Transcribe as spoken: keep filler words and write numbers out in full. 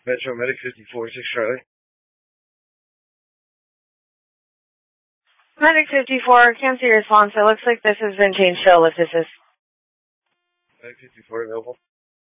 Metro Medic fifty-four, six Charlie. Medic fifty-four, can't see your response. It looks like this has been changed to Ellipsis. Medic fifty-four available.